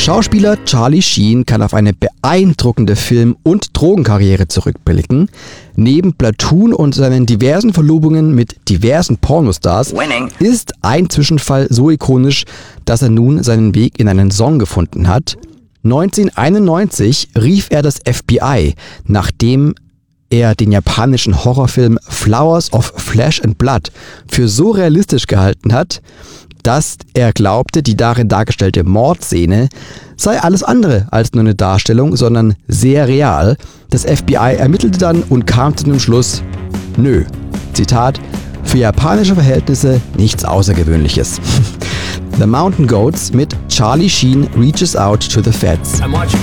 Schauspieler Charlie Sheen kann auf eine beeindruckende Film- und Drogenkarriere zurückblicken. Neben Platoon und seinen diversen Verlobungen mit diversen Pornostars ist ein Zwischenfall so ikonisch, dass er nun seinen Weg in einen Song gefunden hat. 1991 rief er das FBI, nachdem er den japanischen Horrorfilm Flowers of Flesh and Blood für so realistisch gehalten hat, dass er glaubte, die darin dargestellte Mordszene sei alles andere als nur eine Darstellung, sondern sehr real. Das FBI ermittelte dann und kam zu dem Schluss, nö, Zitat, für japanische Verhältnisse nichts Außergewöhnliches. The Mountain Goats mit Charlie Sheen Reaches Out to the Feds.